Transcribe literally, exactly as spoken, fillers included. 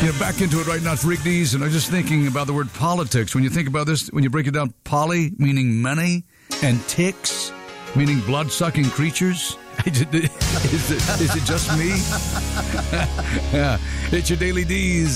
You know, back into it right now. It's Rick Dees, and I was just thinking about the word politics. When you think about this, when you break it down, poly meaning many, and ticks meaning blood-sucking creatures. Is it, is it, is it just me? Yeah. It's your Daily Dees.